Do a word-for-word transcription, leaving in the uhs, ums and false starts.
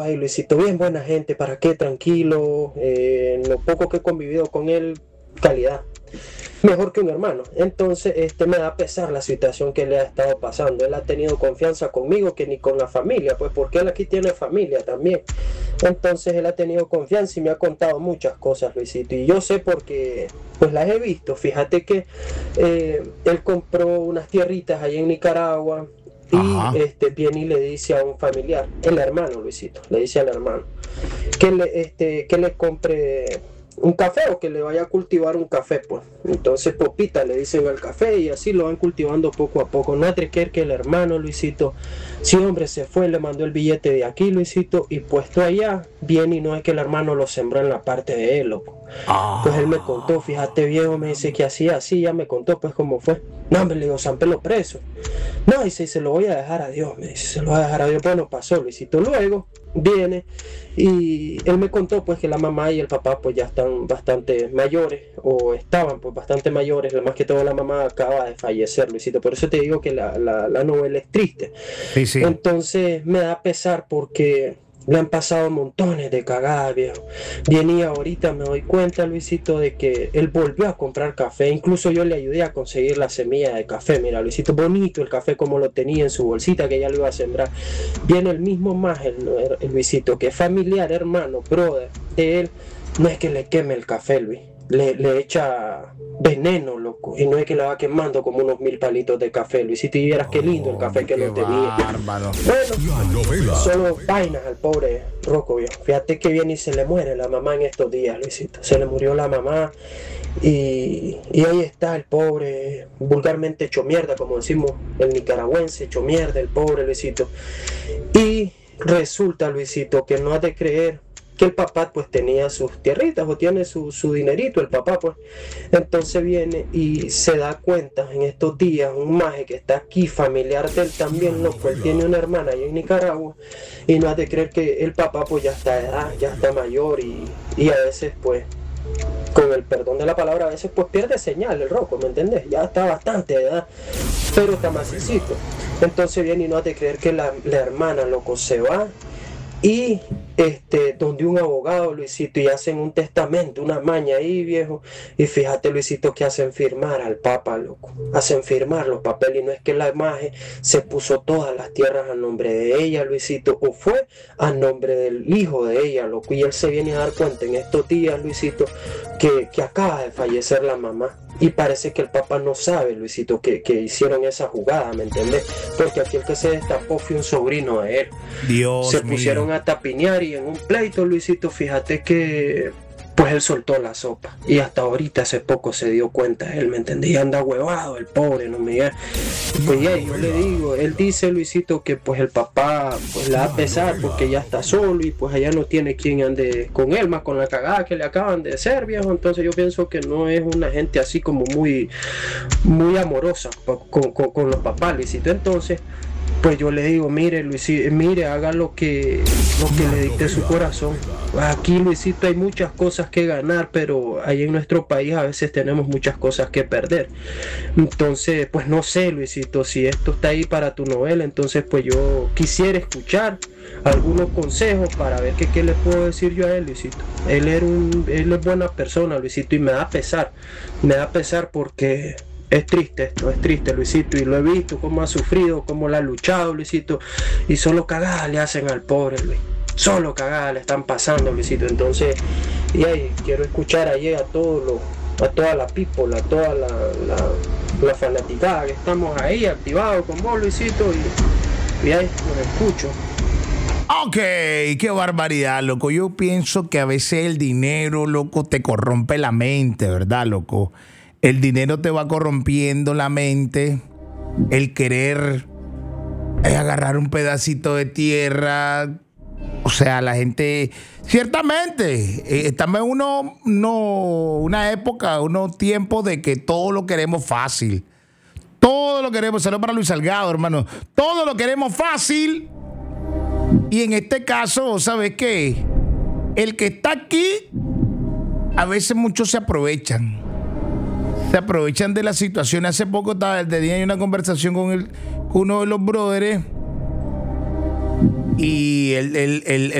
ay, Luisito, bien buena gente, ¿para qué? Tranquilo, eh, lo poco que he convivido con él, calidad. Mejor que un hermano. Entonces, este me da pesar la situación que le ha estado pasando. Él ha tenido confianza conmigo que ni con la familia, pues porque él aquí tiene familia también. Entonces, él ha tenido confianza y me ha contado muchas cosas, Luisito. Y yo sé porque, pues las he visto. Fíjate que eh, él compró unas tierritas allá en Nicaragua y Ajá. este viene y le dice a un familiar, el hermano, Luisito, le dice al hermano que le, este, que le compre un café o que le vaya a cultivar un café, pues. Entonces, Popita le dicen al café y así lo van cultivando poco a poco. No hay que creer que el hermano, Luisito, si hombre se fue, le mandó el billete de aquí, Luisito, y puesto allá, viene y no es que el hermano lo sembró en la parte de él, loco. Pues él me contó, Ah. fíjate viejo, me dice que así, así, ya me contó pues cómo fue. No, hombre, le digo, San Pelo preso. No, dice, se lo voy a dejar a Dios, me dice, se lo voy a dejar a Dios. Bueno, pasó, Luisito. Luego viene y él me contó pues que la mamá y el papá pues ya están bastante mayores, o estaban pues bastante mayores, más que todo la mamá acaba de fallecer, Luisito. Por eso te digo que la, la, la novela es triste. Sí, sí. Entonces me da pesar porque le han pasado montones de cagadas, viejo. Venía ahorita, me doy cuenta, Luisito, de que él volvió a comprar café. Incluso yo le ayudé a conseguir la semilla de café. Mira, Luisito, bonito el café como lo tenía en su bolsita que ya lo iba a sembrar. Viene el mismo más, el, el Luisito, que es familiar, hermano, brother de él. No es que le queme el café, Luis. Le, le echa veneno, loco, y no es que le va quemando como unos mil palitos de café, Luisito, y vieras qué lindo el café Hombre, que qué lo tenía. bárbaro. La Bueno, novela. solo vainas al pobre Rocco, viejo. Fíjate que viene y se le muere la mamá en estos días, Luisito. Se le murió la mamá y, y ahí está el pobre, vulgarmente hecho mierda, como decimos el nicaragüense, hecho mierda el pobre Luisito. Y resulta, Luisito, que no has de creer que el papá pues tenía sus tierritas o tiene su, su dinerito, el papá pues. Entonces viene y se da cuenta en estos días, un maje que está aquí, familiar de él también, loco, él tiene una hermana allá en Nicaragua y no has de creer que el papá pues ya está de edad, ya está mayor y, y a veces pues, con el perdón de la palabra, a veces pues pierde señal el Rocco, ¿me entendés? Ya está bastante de edad, pero está macicito. Entonces viene y no has de creer que la, la hermana, loco, se va y este, donde un abogado, Luisito, y hacen un testamento, una maña ahí, viejo, y fíjate, Luisito, que hacen firmar al Papa, loco, hacen firmar los papeles, y no es que la imagen se puso todas las tierras a nombre de ella, Luisito, o fue a nombre del hijo de ella, loco, y él se viene a dar cuenta en estos días, Luisito, que, que acaba de fallecer la mamá. Y parece que el papá no sabe, Luisito, que, que hicieron esa jugada, ¿me entendés? Porque aquí el que se destapó fue un sobrino de él. Dios Se mío. pusieron a tapinear y en un pleito, Luisito, fíjate que pues él soltó la sopa. Y hasta ahorita hace poco se dio cuenta, él, ¿me entendés? Y anda huevado el pobre, no me digas. Pues ya, yo le digo, él dice, Luisito, que pues el papá pues le da a pesar porque ya está solo y pues allá no tiene quien ande con él, más con la cagada que le acaban de hacer, viejo. Entonces yo pienso que no es una gente así como muy, muy amorosa con, con, con los papás, Luisito. Entonces, pues yo le digo, mire, Luisito, mire, haga lo que, lo que le dicte su corazón. Aquí, Luisito, hay muchas cosas que ganar, pero ahí en nuestro país a veces tenemos muchas cosas que perder. Entonces, pues no sé, Luisito, si esto está ahí para tu novela, entonces pues yo quisiera escuchar algunos consejos para ver qué, qué le puedo decir yo a él, Luisito. Él, era un, él es buena persona, Luisito, y me da pesar, me da pesar porque... Es triste esto, es triste, Luisito, y lo he visto cómo ha sufrido, cómo la ha luchado, Luisito, y solo cagadas le hacen al pobre Luis, solo cagadas le están pasando, Luisito. Entonces, y ahí quiero escuchar ahí a todos los, a toda la people, a toda la, la, la fanaticada que estamos ahí activados con vos, Luisito, y, y ahí los escucho. Ok, qué barbaridad, loco. Yo pienso que a veces el dinero, loco, te corrompe la mente, ¿verdad, loco? El dinero te va corrompiendo la mente, el querer eh, agarrar un pedacito de tierra. O sea, la gente, ciertamente, eh, estamos en uno, no, una época, unos tiempos de que todo lo queremos fácil. Todo lo queremos, saludos para Luis Salgado, hermano. Todo lo queremos fácil. Y en este caso, ¿sabes qué? El que está aquí, a veces muchos se aprovechan. Se aprovechan de la situación. Hace poco tenía una conversación con, el, con uno de los brothers y el, el, el,